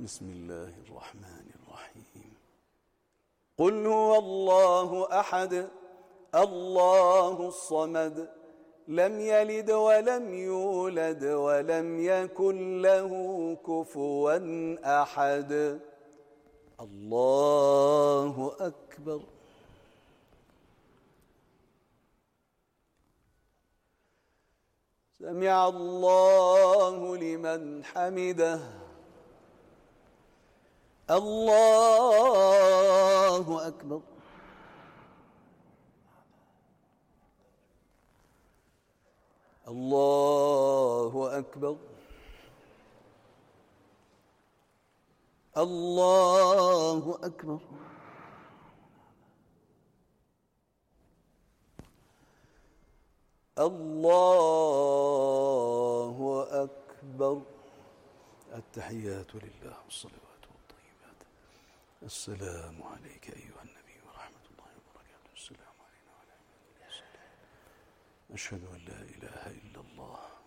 بسم الله الرحمن الرحيم. قل هو الله أحد الله الصمد لم يلد ولم يولد ولم يكن له كفوا أحد. الله أكبر. سمع الله لمن حمده. الله أكبر. الله أكبر. الله أكبر. الله أكبر. التحيات لله والصلوات والطيبات. السلام عليك أيها النبي ورحمة الله وبركاته. السلام علينا وعلى عباد الله الصالحين. أشهد أن لا إله إلا الله